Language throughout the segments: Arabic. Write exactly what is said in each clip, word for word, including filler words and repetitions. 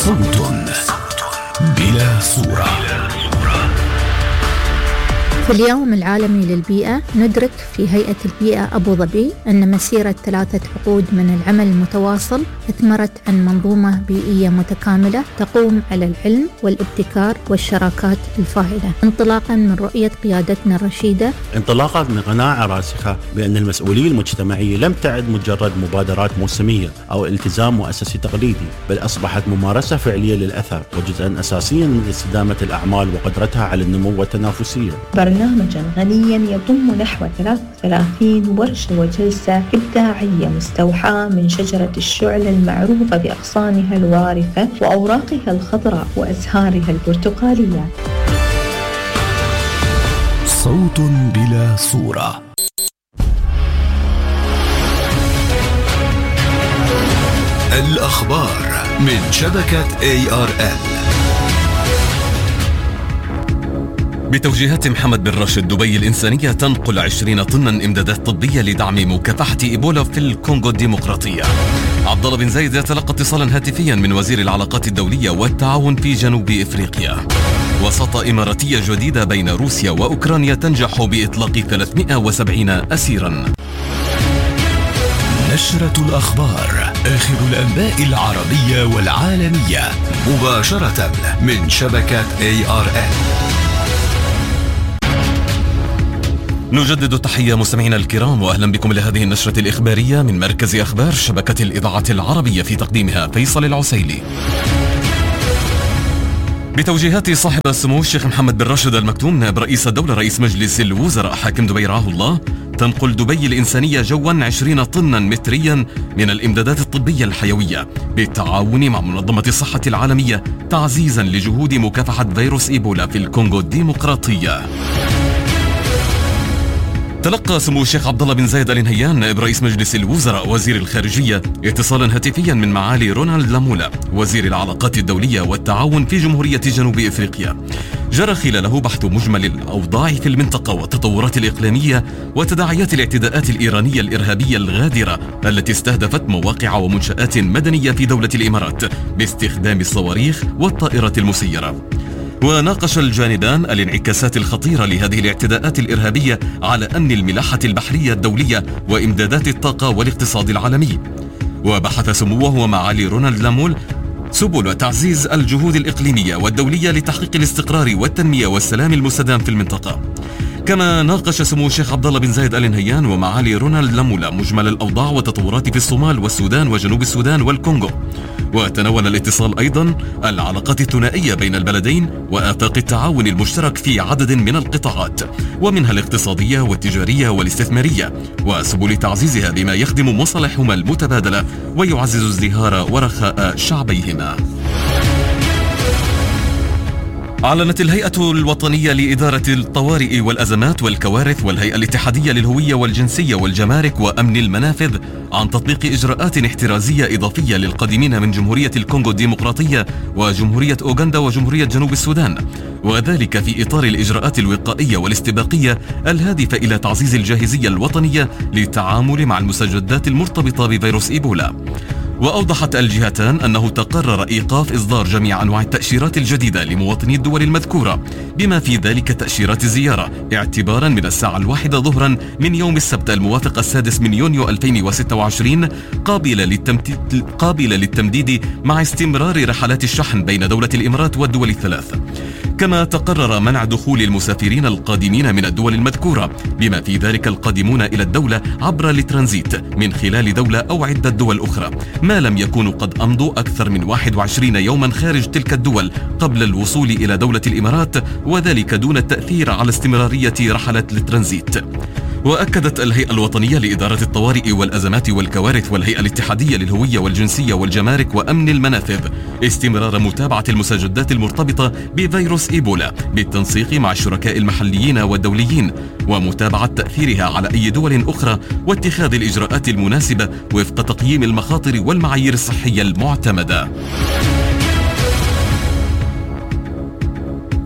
صوت بلا صورة. في اليوم العالمي للبيئة ندرك في هيئة البيئة أبو ظبي أن مسيرة ثلاثة عقود من العمل المتواصل أثمرت عن منظومة بيئية متكاملة تقوم على العلم والابتكار والشراكات الفاعلة، انطلاقا من رؤية قيادتنا الرشيدة، انطلاقا من قناعة راسخة بأن المسؤولية المجتمعية لم تعد مجرد مبادرات موسمية أو التزام مؤسسي تقليدي، بل أصبحت ممارسة فعلية للأثر وجزءا أساسيا من استدامة الأعمال وقدرتها على النمو والتنافسية. برنامجا غنيا يضم نحو ثلاثة وثلاثين ورشة وجلسة إبداعية مستوحاة من شجرة الشعل المعروفة بأغصانها الوارفة وأوراقها الخضراء وأزهارها البرتقالية. صوت بلا صورة. الأخبار من شبكة إيه آر إل. بتوجيهات محمد بن راشد، دبي الإنسانية تنقل عشرين طنا إمدادات طبية لدعم مكافحة إيبولا في الكونغو الديمقراطية. عبد الله بن زايد يتلقى اتصالا هاتفيا من وزير العلاقات الدولية والتعاون في جنوب إفريقيا. وساطة إماراتية جديدة بين روسيا وأوكرانيا تنجح بإطلاق ثلاثمئة وسبعين أسيرا. نشرة الأخبار، آخر الأنباء العربية والعالمية، مباشرة من شبكة إيه آر إل. نجدد التحية مستمعينا الكرام، وأهلا بكم لهذه النشرة الإخبارية من مركز أخبار شبكة الإذاعة العربية، في تقديمها فيصل العسيلي. بتوجيهات صاحب السمو الشيخ محمد بن راشد المكتوم نائب رئيس الدولة رئيس مجلس الوزراء حاكم دبي رعاه الله، تنقل دبي الإنسانية جوا عشرين طنا متريا من الإمدادات الطبية الحيوية بالتعاون مع منظمة الصحة العالمية، تعزيزا لجهود مكافحة فيروس إيبولا في الكونغو الديمقراطية. تلقى سمو الشيخ عبد الله بن زايد آل نهيان نائب رئيس مجلس الوزراء وزير الخارجية اتصالا هاتفيا من معالي رونالد لامولا وزير العلاقات الدولية والتعاون في جمهورية جنوب إفريقيا، جرى خلاله بحث مجمل الأوضاع في المنطقة والتطورات الإقليمية وتداعيات الاعتداءات الإيرانية الإرهابية الغادرة التي استهدفت مواقع ومنشآت مدنية في دولة الإمارات باستخدام الصواريخ والطائرات المسيرة. وناقش الجانبان الانعكاسات الخطيرة لهذه الاعتداءات الإرهابية على أمن الملاحة البحرية الدولية وإمدادات الطاقة والاقتصاد العالمي. وبحث سموه ومعالي رونالد لامول سبل تعزيز الجهود الإقليمية والدولية لتحقيق الاستقرار والتنمية والسلام المستدام في المنطقة. كما ناقش سمو الشيخ عبد الله بن زايد آل نهيان ومعالي رونالد لامولا مجمل الأوضاع والتطورات في الصومال والسودان وجنوب السودان والكونغو. وتناول الاتصال أيضا العلاقات الثنائية بين البلدين وآفاق التعاون المشترك في عدد من القطاعات، ومنها الاقتصادية والتجارية والاستثمارية، وسبل تعزيزها بما يخدم مصالحهما المتبادلة ويعزز ازدهار ورخاء شعبيهما. أعلنت الهيئة الوطنية لإدارة الطوارئ والأزمات والكوارث والهيئة الاتحادية للهوية والجنسية والجمارك وأمن المنافذ عن تطبيق إجراءات احترازية إضافية للقادمين من جمهورية الكونغو الديمقراطية وجمهورية أوغندا وجمهورية جنوب السودان، وذلك في إطار الإجراءات الوقائية والاستباقية الهادفة إلى تعزيز الجاهزية الوطنية للتعامل مع المستجدات المرتبطة بفيروس إيبولا. وأوضحت الجهتان أنه تقرر إيقاف إصدار جميع أنواع التأشيرات الجديدة لمواطني الدول المذكورة بما في ذلك تأشيرات الزيارة اعتبارا من الساعة الواحدة ظهرا من يوم السبت الموافق السادس من يونيو ألفين وستة وعشرين، قابلة للتمديد, قابلة للتمديد مع استمرار رحلات الشحن بين دولة الإمارات والدول الثلاث. كما تقرر منع دخول المسافرين القادمين من الدول المذكورة بما في ذلك القادمون إلى الدولة عبر الترانزيت من خلال دولة أو عدة دول أخرى ما لم يكونوا قد أمضوا أكثر من واحد وعشرين يوما خارج تلك الدول قبل الوصول إلى دولة الإمارات، وذلك دون التأثير على استمرارية رحلات الترانزيت. وأكدت الهيئة الوطنية لإدارة الطوارئ والأزمات والكوارث والهيئة الاتحادية للهوية والجنسية والجمارك وأمن المنافذ استمرار متابعة المستجدات المرتبطة بفيروس إيبولا بالتنسيق مع الشركاء المحليين والدوليين ومتابعة تأثيرها على أي دول أخرى واتخاذ الإجراءات المناسبة وفق تقييم المخاطر والمعايير الصحية المعتمدة.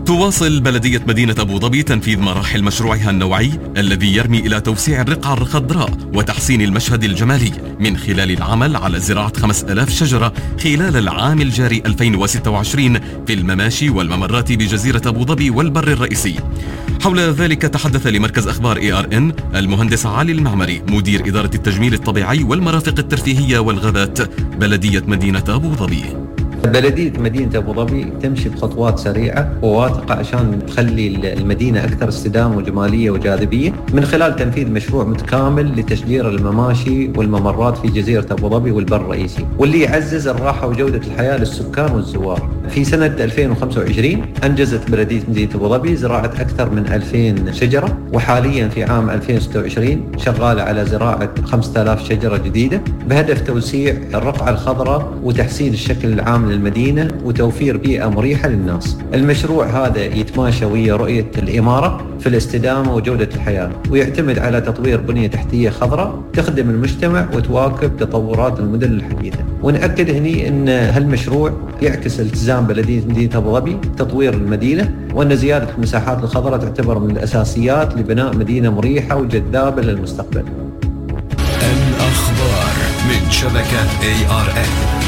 تواصل بلدية مدينة أبو ظبي تنفيذ مراحل مشروعها النوعي الذي يرمي إلى توسيع الرقعة الخضراء وتحسين المشهد الجمالي من خلال العمل على زراعة خمس آلاف شجرة خلال العام الجاري ألفين وستة وعشرين في المماشي والممرات بجزيرة أبو ظبي والبر الرئيسي. حول ذلك تحدث لمركز أخبار إيه آر إن المهندس علي المعمري مدير إدارة التجميل الطبيعي والمرافق الترفيهية والغابات بلدية مدينة أبو ظبي. بلدية مدينة أبو ظبي تمشي بخطوات سريعة وواثقة عشان تخلي المدينة أكثر استدامة وجمالية وجاذبية من خلال تنفيذ مشروع متكامل لتشجير المماشي والممرات في جزيرة أبو ظبي والبر الرئيسي، واللي يعزز الراحة وجودة الحياة للسكان والزوار. في سنة ألفين وخمسة وعشرين أنجزت بلدية مدينة أبو ظبي زراعة أكثر من ألفين شجرة، وحاليا في عام ألفين وستة وعشرين شغالة على زراعة خمسة آلاف شجرة جديدة بهدف توسيع الرقعة الخضراء وتحسين الشكل العام للمدينة وتوفير بيئة مريحة للناس. المشروع هذا يتماشى ويا رؤية الإمارة في الاستدامة وجودة الحياة، ويعتمد على تطوير بنية تحتية خضراء تخدم المجتمع وتواكب تطورات المدن الحديثة. ونأكد هني أن هالمشروع يعكس التزام بلدية مدينة أبو ظبي تطوير المدينة، وأن زيادة المساحات الخضراء تعتبر من الأساسيات لبناء مدينة مريحة وجذابة للمستقبل. الأخبار من شبكة إيه آر إن.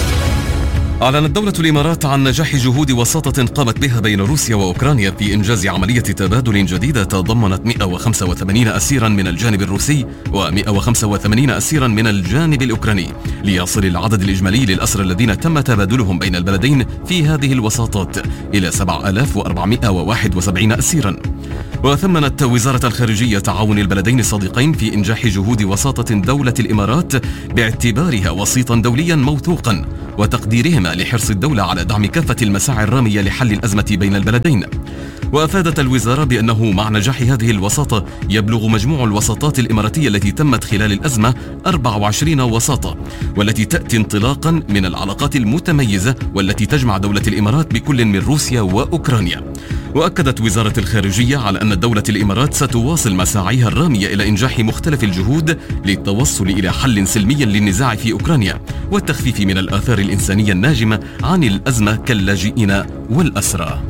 أعلنت دولة الإمارات عن نجاح جهود وساطة قامت بها بين روسيا وأوكرانيا في إنجاز عملية تبادل جديدة تضمنت مئة وخمسة وثمانين أسيرا من الجانب الروسي ومئة وخمسة وثمانين أسيرا من الجانب الأوكراني، ليصل العدد الإجمالي للأسرى الذين تم تبادلهم بين البلدين في هذه الوساطات إلى سبعة آلاف وأربعمئة وواحد وسبعين أسيرا. وثمنت وزارة الخارجية تعاون البلدين الصديقين في إنجاح جهود وساطة دولة الإمارات باعتبارها وسيطا دوليا موثوقا وتقديرهما لحرص الدولة على دعم كافة المساعي الرامية لحل الأزمة بين البلدين. وأفادت الوزارة بأنه مع نجاح هذه الوساطة يبلغ مجموع الوساطات الإماراتية التي تمت خلال الأزمة أربعة وعشرين وساطة، والتي تأتي انطلاقا من العلاقات المتميزة والتي تجمع دولة الإمارات بكل من روسيا وأوكرانيا. وأكدت وزارة الخارجية على أن دولة الإمارات ستواصل مساعيها الرامية إلى إنجاح مختلف الجهود للتوصل إلى حل سلمي للنزاع في أوكرانيا والتخفيف من الآثار الإنسانية الناجمة عن الأزمة كاللاجئين والأسرى.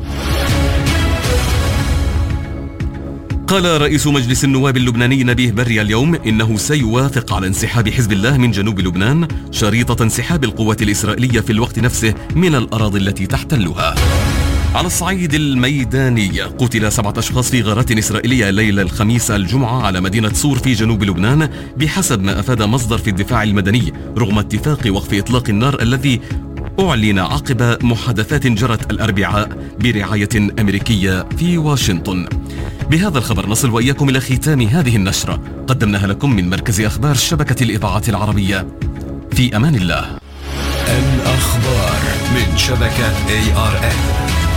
قال رئيس مجلس النواب اللبناني نبيه بري اليوم إنه سيوافق على انسحاب حزب الله من جنوب لبنان شريطة انسحاب القوات الإسرائيلية في الوقت نفسه من الأراضي التي تحتلها. على الصعيد الميداني قتل سبعة أشخاص في غارات إسرائيلية ليلة الخميس الجمعة على مدينة صور في جنوب لبنان بحسب ما أفاد مصدر في الدفاع المدني، رغم اتفاق وقف إطلاق النار الذي أعلن عقب محادثات جرت الأربعاء برعاية أمريكية في واشنطن. بهذا الخبر نصل وإياكم إلى ختام هذه النشرة قدمناها لكم من مركز أخبار شبكة الإذاعات العربية. في أمان الله. الأخبار من شبكة إيه آر إن.